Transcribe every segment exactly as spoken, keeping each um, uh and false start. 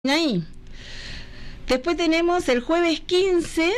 Ahí. Después tenemos el jueves quince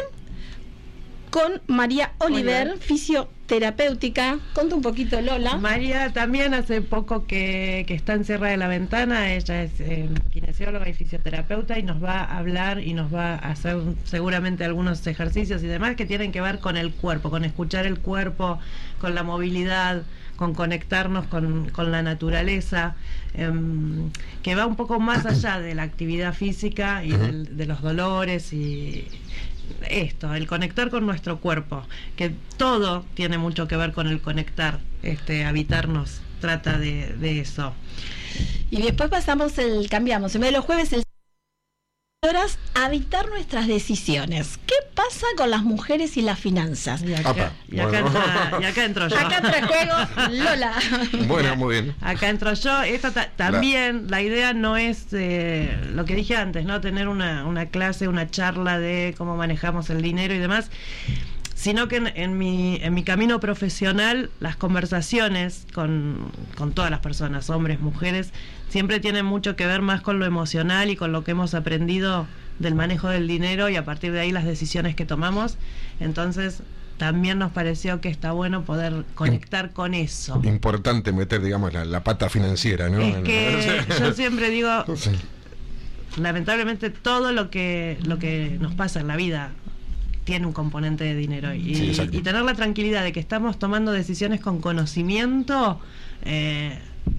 con María Oliver, Hola. Fisioterapéutica. Conta un poquito, Lola. María también hace poco que, que está en Sierra de la Ventana. Ella es eh, kinesióloga y fisioterapeuta y nos va a hablar y nos va a hacer seguramente algunos ejercicios y demás que tienen que ver con el cuerpo, con escuchar el cuerpo, con la movilidad, con conectarnos con, con la naturaleza, eh, que va un poco más allá de la actividad física y del, de los dolores y esto, el conectar con nuestro cuerpo, que todo tiene mucho que ver con el conectar, este, habitarnos, trata de, de eso. Y después pasamos el, cambiamos, en vez de los jueves el horas, habitar nuestras decisiones. ¿Qué pasa con las mujeres y las finanzas? Y acá, y acá, bueno. entra, y acá entro yo. Acá entra en juego Lola. Bueno, muy bien. Acá entro yo. Esto ta también, la... la idea no es eh, lo que dije antes, ¿no? Tener una, una clase, una charla de cómo manejamos el dinero y demás, sino que en, en, mi, en mi camino profesional, las conversaciones con, con todas las personas, hombres, mujeres, siempre tienen mucho que ver más con lo emocional y con lo que hemos aprendido del manejo del dinero y a partir de ahí las decisiones que tomamos. Entonces también nos pareció que está bueno poder conectar con eso. Importante meter, digamos, la, la pata financiera, ¿no? Es que yo siempre digo, sí. lamentablemente todo lo que, lo que nos pasa en la vida tiene un componente de dinero y, sí, y tener la tranquilidad de que estamos tomando decisiones con conocimiento eh,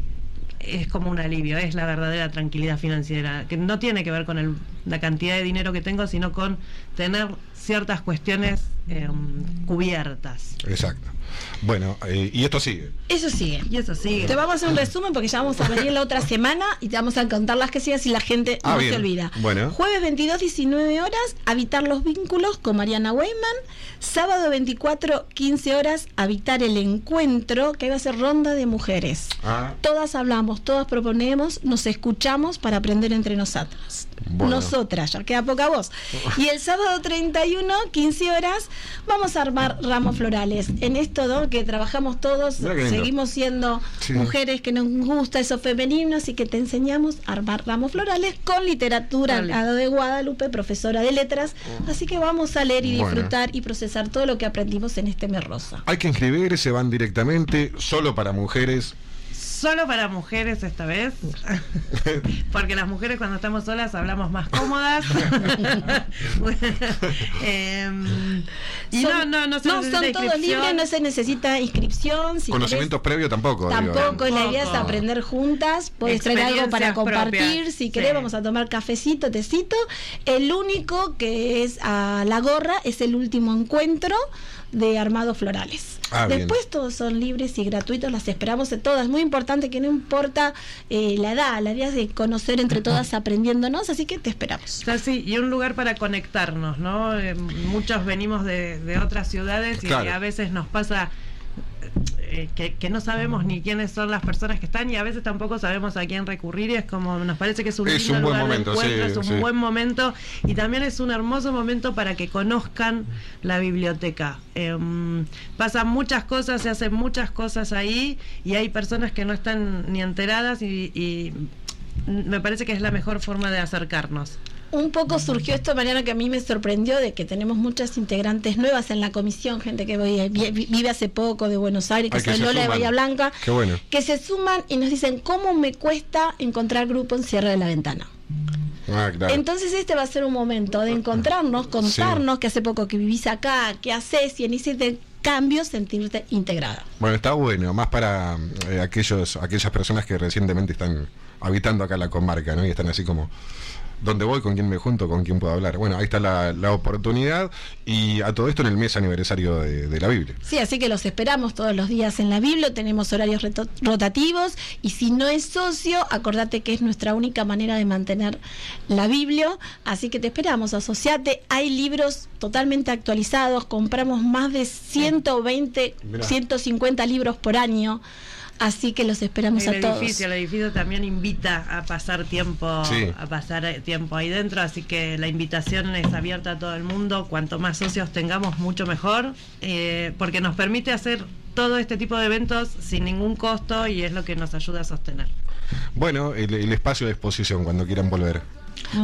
es como un alivio, es la verdadera tranquilidad financiera, que no tiene que ver con el, la cantidad de dinero que tengo, sino con tener ciertas cuestiones eh, cubiertas. Exacto. Bueno, eh, y esto sigue. Eso sigue. Y eso sigue. Te vamos a hacer un resumen porque ya vamos a venir la otra semana y te vamos a contar las que siguen si la gente ah, no bien. se olvida. Bueno. Jueves veintidós, diecinueve horas, habitar los vínculos con Mariana Weyman. Sábado veinticuatro, quince horas, habitar el encuentro, que va a ser ronda de mujeres. Ah. Todas hablamos, todas proponemos, nos escuchamos para aprender entre nosotras. Bueno. Nosotras, ya queda poca voz. Y el sábado treinta y uno, quince horas, vamos a armar ramos florales. En esto, ¿no? Que trabajamos todos, seguimos siendo sí. mujeres que nos gusta eso femenino, así que te enseñamos a armar ramos florales con literatura Ada de Guadalupe, profesora de letras. Así que vamos a leer y disfrutar bueno. y procesar todo lo que aprendimos en este mes rosa. Hay que inscribir, se van directamente, solo para mujeres. Solo para mujeres esta vez, porque las mujeres cuando estamos solas hablamos más cómodas. eh, y son, no, no, no se no son todos libres, no se necesita inscripción. Si Conocimientos previos tampoco. Tampoco, digo, la idea es aprender juntas. Puedes traer algo para compartir. Propias. Si querés, sí. vamos a tomar cafecito, tecito. El único que es a la gorra es el último encuentro de armados florales. Ah, Después bien. todos son libres y gratuitos, las esperamos de todas. Muy importante que no importa eh, la edad, la idea es de conocer entre todas aprendiéndonos, así que te esperamos. O sea, sí, y un lugar para conectarnos, ¿no? Eh, muchos venimos de, de otras ciudades y claro. a veces nos pasa eh, que, que no sabemos ni quiénes son las personas que están y a veces tampoco sabemos a quién recurrir y es como, nos parece que es un, es lindo un buen lugar momento, de encuentro, sí, es un sí. buen momento y también es un hermoso momento para que conozcan la biblioteca. Eh, pasan muchas cosas, se hacen muchas cosas ahí y hay personas que no están ni enteradas y, y me parece que es la mejor forma de acercarnos. Un poco surgió esto, Mariana, que a mí me sorprendió de que tenemos muchas integrantes nuevas en la comisión, gente que vive hace poco de Buenos Aires, que, Ay, que soy Lola de Bahía Blanca, Qué bueno. que se suman y nos dicen cómo me cuesta encontrar grupo en Sierra de la Ventana. Ah, claro. Entonces este va a ser un momento de encontrarnos, contarnos sí. que hace poco que vivís acá, qué haces y en ese cambio sentirte integrada. Bueno, está bueno, más para eh, aquellos, aquellas personas que recientemente están habitando acá la comarca, ¿no? Y están así como, ¿dónde voy? ¿Con quién me junto? ¿Con quién puedo hablar? Bueno, ahí está la, la oportunidad y a todo esto en el mes aniversario de, de la Biblia. Sí, así que los esperamos todos los días en la Biblia, tenemos horarios rotativos y si no es socio, acordate que es nuestra única manera de mantener la Biblia, así que te esperamos, asociate, hay libros totalmente actualizados, compramos más de ciento veinte, Mirá. ciento cincuenta libros por año. Así que los esperamos el a todos. Edificio, el edificio también invita a pasar tiempo, sí. a pasar tiempo ahí dentro, así que la invitación es abierta a todo el mundo. Cuanto más socios tengamos, mucho mejor, eh, porque nos permite hacer todo este tipo de eventos sin ningún costo y es lo que nos ayuda a sostener. Bueno, el, el espacio de exposición cuando quieran volver.